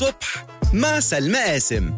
الصبح مع سلمى قاسم.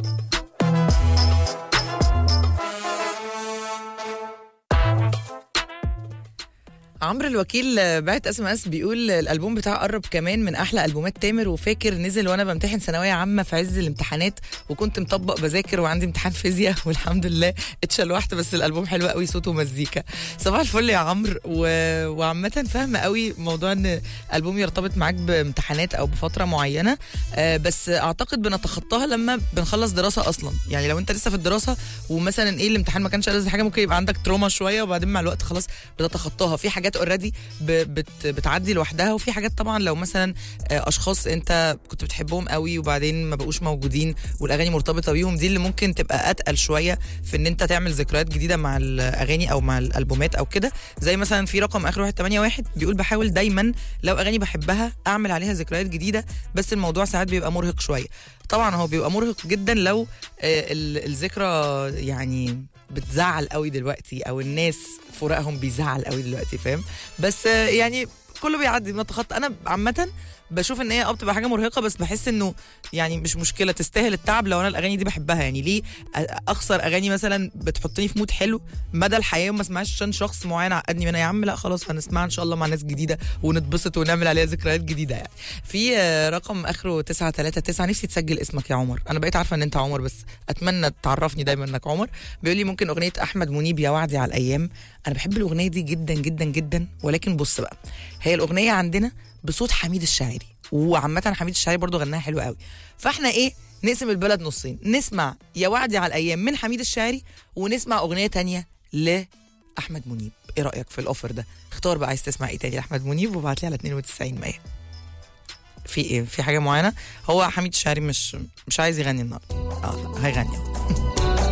عمرو الوكيل بعت SMS بيقول الالبوم بتاعه قرب كمان من احلى البومات تامر، وفاكر نزل وانا بمتحن ثانويه عامه في عز الامتحانات، وكنت مطبق بذاكر وعندي امتحان فيزياء والحمد لله اتشلوحت، بس الالبوم حلو قوي، صوته ومزيكا. صباح الفل يا عمرو. وعامه فاهمه قوي موضوع ان الالبوم يرتبط معاك بامتحانات او بفتره معينه، بس اعتقد بنتخطاها لما بنخلص دراسه اصلا. يعني لو انت لسه في الدراسه ومثلا ايه الامتحان ما كانش ألذ حاجه، ممكن يبقى عندك تروما شويه، وبعدين مع الوقت خلاص بتتخطاها. في حاجات اوريدي بتعدي لوحدها، وفي حاجات طبعا لو مثلا اشخاص انت كنت بتحبهم قوي وبعدين ما بقوش موجودين والاغاني مرتبطه بيهم، دي اللي ممكن تبقى اتقل شويه في ان انت تعمل ذكريات جديده مع الاغاني او مع الالبومات او كده. زي مثلا في رقم اخر 181 بيقول بحاول دايما لو اغاني بحبها اعمل عليها ذكريات جديده، بس الموضوع ساعات بيبقى مرهق شويه. طبعا هو بيبقى مرهق جدا لو الذكرى يعني بتزعل قوي دلوقتي، او الناس فراقهم بيزعل قوي دلوقتي، فاهم؟ بس يعني كله بيعدي بنتخطى. انا عامه بشوف ان هي بتبقى حاجه مرهقه، بس بحس انه يعني مش مشكله، تستاهل التعب لو انا الاغاني دي بحبها. يعني ليه اخسر اغاني مثلا بتحطني في مود حلو مدى الحياه وما اسمعهاش عشان شخص معين عقدني منها؟ يا عم لا خلاص، هنسمعها ان شاء الله مع ناس جديده ونتبسط ونعمل عليها ذكريات جديده. يعني في رقم اخره 939 نفسي تسجل اسمك يا عمر، انا بقيت عارفه ان انت عمر بس اتمنى تعرفني دايما انك عمر. بيقول لي ممكن اغنيه احمد منيب يا وعدي على الايام. انا بحب الاغنيه دي جدا جدا جدا، ولكن بص بقى، هي الاغنيه عندنا بصوت حميد الشاعري، وعامة حميد الشاعري برضو غناها حلو قوي. فاحنا ايه، نقسم البلد نصين، نسمع يا وعدي على الايام من حميد الشاعري، ونسمع اغنية تانية لأحمد منيب. ايه رأيك في الاوفر ده؟ اختار بقى عايز تسمع ايه تاني لأحمد منيب وابعت لي على 92 100. في ايه، في حاجة معينة؟ هو حميد الشاعري مش عايز يغني النهارده، هيغني